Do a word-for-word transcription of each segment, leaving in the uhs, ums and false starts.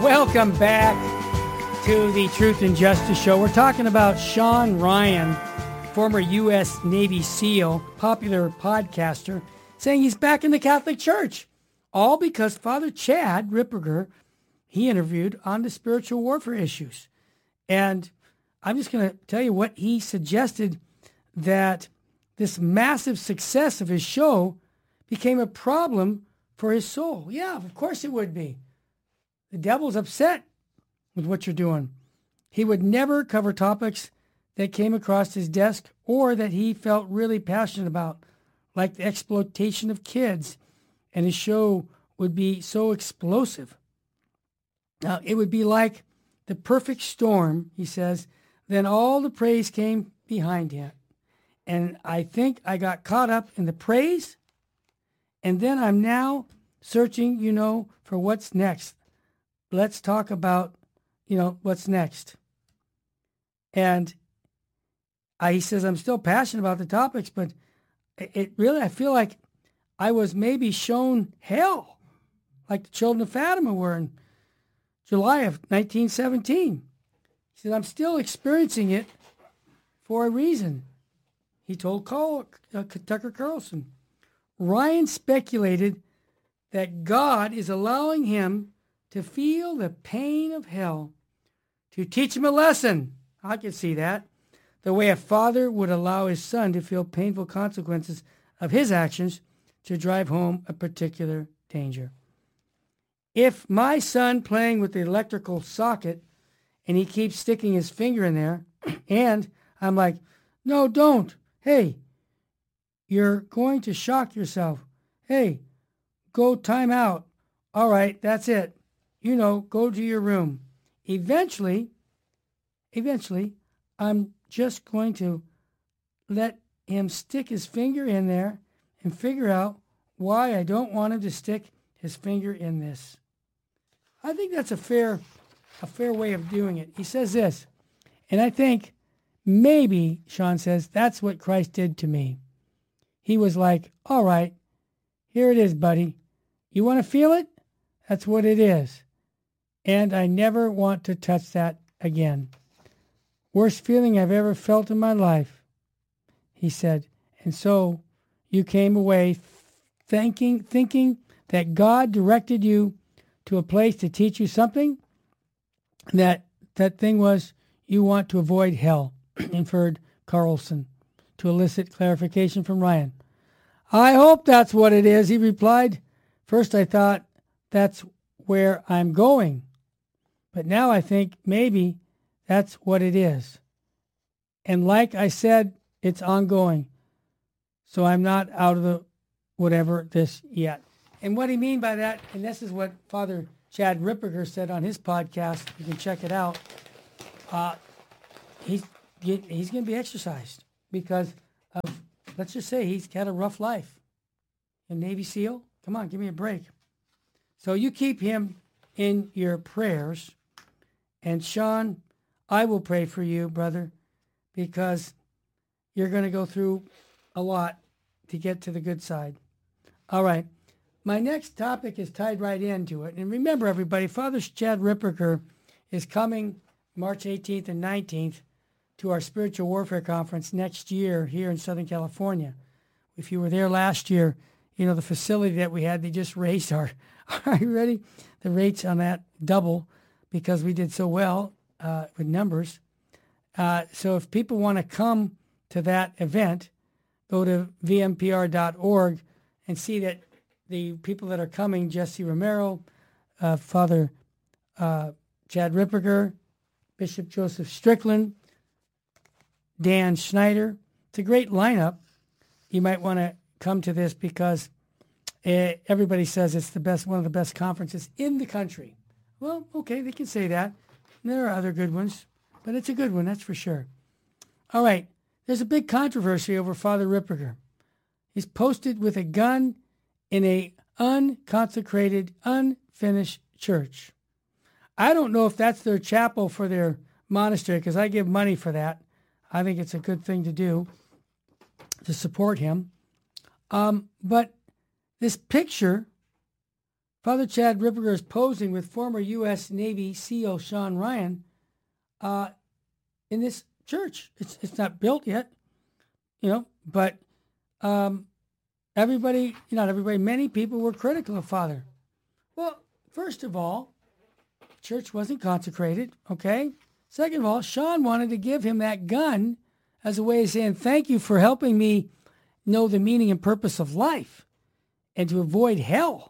Welcome back to the Truth and Justice Show. We're talking about Sean Ryan, former U S Navy SEAL, popular podcaster, saying he's back in the Catholic Church. All because Father Chad Ripperger, he interviewed on the spiritual warfare issues. And I'm just going to tell you what he suggested, that this massive success of his show became a problem for his soul. Yeah, of course it would be. The devil's upset with what you're doing. He would never cover topics that came across his desk or that he felt really passionate about, like the exploitation of kids, and his show would be so explosive. Now, it would be like the perfect storm, he says. Then all the praise came behind him. And I think I got caught up in the praise, and then I'm now searching, you know, for what's next. Let's talk about, you know, what's next. And I, he says, I'm still passionate about the topics, but it really, I feel like I was maybe shown hell, like the children of Fatima were in July of nineteen seventeen. He said, I'm still experiencing it for a reason. He told Carl, uh, Tucker Carlson. Ryan speculated that God is allowing him to feel the pain of hell to teach him a lesson. I can see that. The way a father would allow his son to feel painful consequences of his actions to drive home a particular danger. If my son playing with the electrical socket and he keeps sticking his finger in there, and I'm like, no, don't. Hey, you're going to shock yourself. Hey, go time out. All right, that's it. You know, go to your room. Eventually, eventually, I'm just going to let him stick his finger in there and figure out why I don't want him to stick his finger in this. I think that's a fair, a fair way of doing it. He says this, and I think maybe, Sean says, that's what Christ did to me. He was like, all right, here it is, buddy. You want to feel it? That's what it is. And I never want to touch that again. Worst feeling I've ever felt in my life, he said. And so you came away thinking, thinking that God directed you to a place to teach you something. That that thing was, you want to avoid hell, inferred Carlson, to elicit clarification from Ryan. I hope that's what it is, he replied. First I thought that's where I'm going. But now I think maybe that's what it is. And like I said, it's ongoing. So I'm not out of the whatever this yet. And what he mean by that, and this is what Father Chad Ripperger said on his podcast, you can check it out, uh, he's, he's going to be exercised because of, let's just say he's had a rough life. A Navy SEAL, come on, give me a break. So you keep him in your prayers. And Sean, I will pray for you, brother, because you're going to go through a lot to get to the good side. All right. My next topic is tied right into it. And remember, everybody, Father Chad Ripperger is coming March eighteenth and nineteenth to our Spiritual Warfare Conference next year here in Southern California. If you were there last year, you know, the facility that we had, they just raised our, are you ready? The rates on that double because we did so well uh, with numbers. Uh, so if people want to come to that event, go to v m p r dot org and see that the people that are coming, Jesse Romero, uh, Father uh, Chad Ripperger, Bishop Joseph Strickland, Dan Schneider. It's a great lineup. You might want to come to this because uh, everybody says it's the best, one of the best conferences in the country. Well, okay, they can say that. There are other good ones, but it's a good one, that's for sure. All right, there's a big controversy over Father Ripperger. He's posted with a gun in a unconsecrated, unfinished church. I don't know if that's their chapel for their monastery, because I give money for that. I think it's a good thing to do to support him. Um, but this picture Father Chad Ripperger is posing with former U S Navy SEAL Sean Ryan uh, in this church. It's it's not built yet, you know, but um, everybody, not everybody, many people were critical of Father. Well, first of all, church wasn't consecrated, okay? Second of all, Sean wanted to give him that gun as a way of saying, thank you for helping me know the meaning and purpose of life and to avoid hell.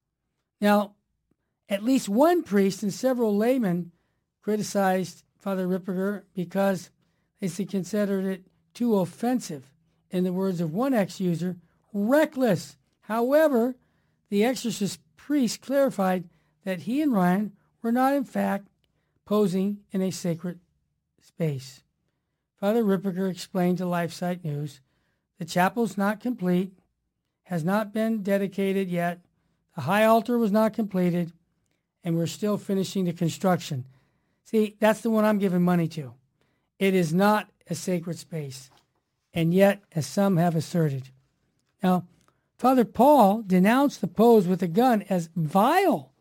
Now, at least one priest and several laymen criticized Father Ripperger because they considered it too offensive. In the words of one ex-user, reckless. However, the exorcist priest clarified that he and Ryan were not, in fact, posing in a sacred space. Father Ripperger explained to LifeSite News, the chapel's not complete, has not been dedicated yet, the high altar was not completed, and we're still finishing the construction. See, that's the one I'm giving money to. It is not a sacred space, and yet, as some have asserted. Now, Father Paul denounced the pose with a gun as vile,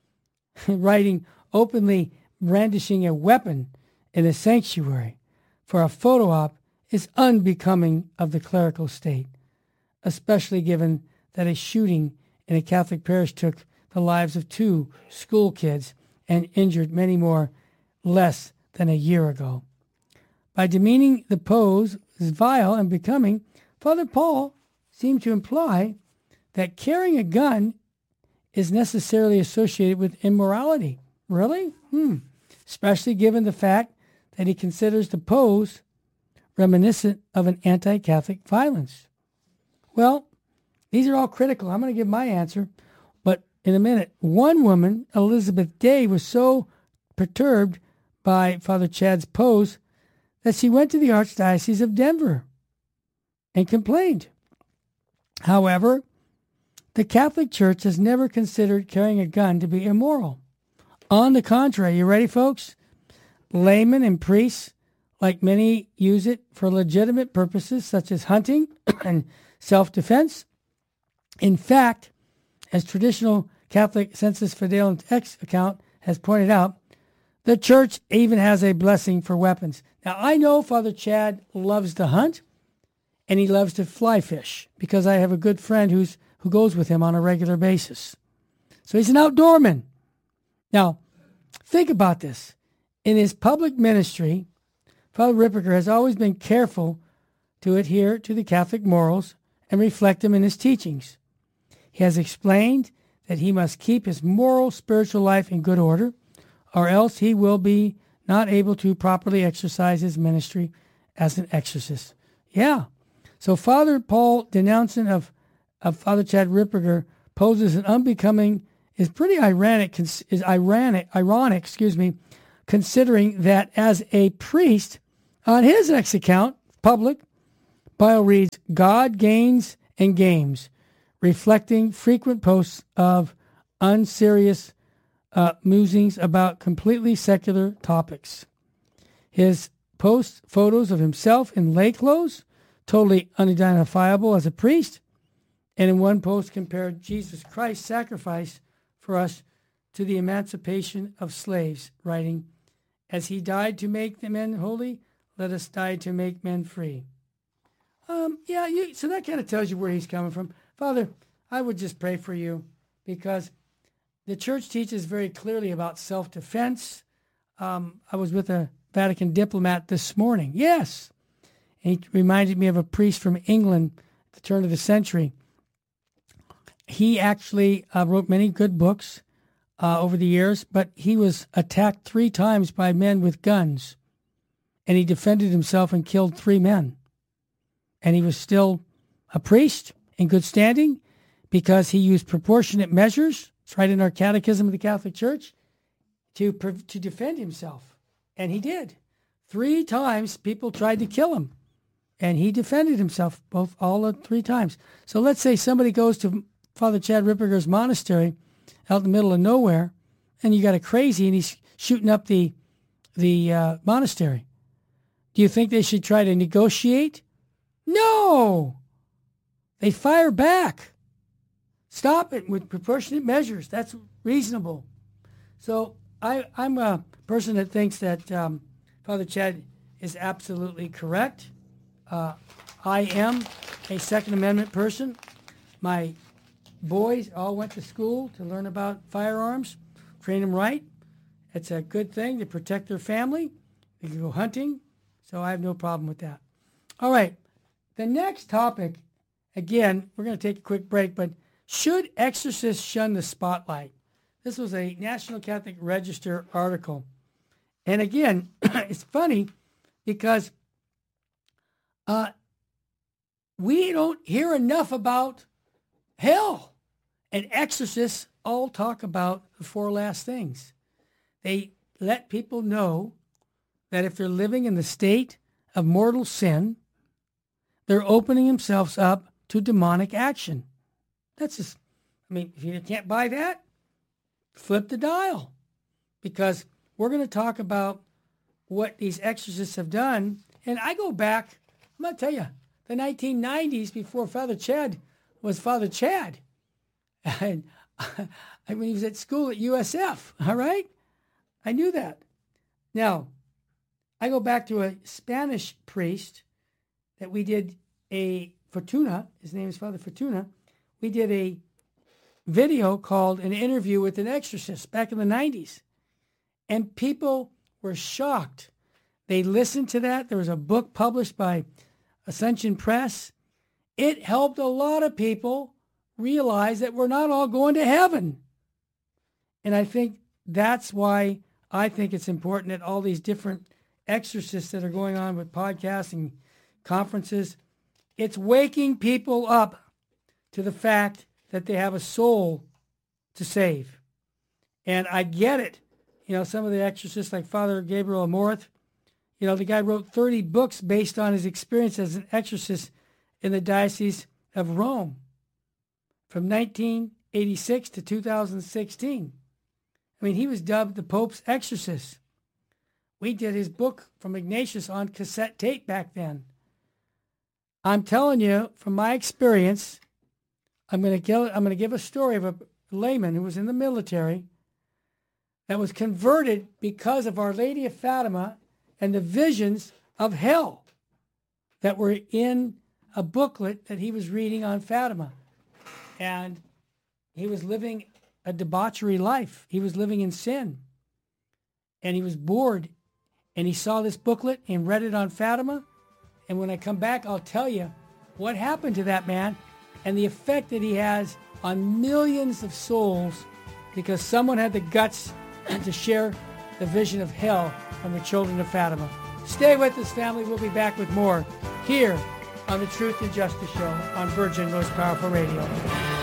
writing openly brandishing a weapon in a sanctuary for a photo op is unbecoming of the clerical state, especially given that a shooting in a Catholic parish took the lives of two school kids and injured many more less than a year ago. By demeaning the pose as vile and becoming, Father Paul seemed to imply that carrying a gun is necessarily associated with immorality. Really? Hmm. Especially given the fact that he considers the pose reminiscent of an anti-Catholic violence. Well, these are all critical. I'm going to give my answer, but in a minute. One woman, Elizabeth Day, was so perturbed by Father Chad's pose that she went to the Archdiocese of Denver and complained. However, the Catholic Church has never considered carrying a gun to be immoral. On the contrary, you ready, folks? Laymen and priests, like many, use it for legitimate purposes such as hunting and self-defense. In fact, as traditional Catholic Sensus Fidelis account has pointed out, the Church even has a blessing for weapons. Now, I know Father Chad loves to hunt, and he loves to fly fish, because I have a good friend who's who goes with him on a regular basis. So he's an outdoorman. Now, think about this. In his public ministry, Father Ripperger has always been careful to adhere to the Catholic morals and reflect them in his teachings. He has explained that he must keep his moral, spiritual life in good order, or else he will be not able to properly exercise his ministry as an exorcist. Yeah. So Father Paul denouncing of, of Father Chad Ripperger poses an unbecoming, is pretty ironic, is ironic, ironic, excuse me, considering that as a priest, on his next account, public, bio reads, God gains and games, reflecting frequent posts of unserious uh, musings about completely secular topics. His posts photos of himself in lay clothes, totally unidentifiable as a priest, and in one post compared Jesus Christ's sacrifice for us to the emancipation of slaves, writing, as he died to make the men holy, let us die to make men free. Um, yeah, you, so that kind of tells you where he's coming from. Father, I would just pray for you, because the Church teaches very clearly about self-defense. Um, I was with a Vatican diplomat this morning. Yes. And he reminded me of a priest from England at the turn of the century. He actually uh, wrote many good books uh, over the years, but he was attacked three times by men with guns, and he defended himself and killed three men. And he was still a priest in good standing because he used proportionate measures. It's right in our Catechism of the Catholic Church, to to defend himself. And he did. Three times people tried to kill him, and he defended himself both all the three times. So let's say somebody goes to Father Chad Ripperger's monastery out in the middle of nowhere, and you got a crazy, and he's shooting up the the uh, monastery. Do you think they should try to negotiate? No! They fire back. stop it with proportionate measures. That's reasonable. So I, I'm a person that thinks that um, Father Chad is absolutely correct. Uh, I am a Second Amendment person. My boys all went to school to learn about firearms, train them right. It's a good thing to protect their family. They can go hunting, so I have no problem with that. All right, the next topic, again, we're going to take a quick break, but should exorcists shun the spotlight? This was a National Catholic Register article. And again, it's funny because uh, we don't hear enough about hell. And exorcists all talk about the four last things. They let people know that if they're living in the state of mortal sin, they're opening themselves up to demonic action. That's just, I mean, if you can't buy that, flip the dial. Because we're going to talk about what these exorcists have done. And I go back, I'm going to tell you, the nineteen nineties before Father Chad was Father Chad. And when he was at school at U S F, all right? I knew that. Now, I go back to a Spanish priest that we did a Fortuna. His name is Father Fortuna. We did a video called An Interview with an Exorcist back in the nineties. And people were shocked. They listened to that. There was a book published by Ascension Press. It helped a lot of people realize that we're not all going to heaven. And I think that's why I think it's important that all these different exorcists that are going on with podcasts and conferences, it's waking people up to the fact that they have a soul to save. And I get it. You know, some of the exorcists like Father Gabriel Amorth, you know, the guy wrote thirty books based on his experience as an exorcist in the Diocese of Rome from nineteen eighty-six to two thousand sixteen. I mean, he was dubbed the Pope's exorcist. We did his book from Ignatius on cassette tape back then. I'm telling you, from my experience, I'm going to give, I'm going to give a story of a layman who was in the military that was converted because of Our Lady of Fatima and the visions of hell that were in a booklet that he was reading on Fatima. And he was living a debauchery life. He was living in sin. And he was bored. And he saw this booklet and read it on Fatima. And when I come back, I'll tell you what happened to that man and the effect that he has on millions of souls because someone had the guts to share the vision of hell from the children of Fatima. Stay with us, family. We'll be back with more here on the Truth and Justice Show on Virgin Most Powerful Radio.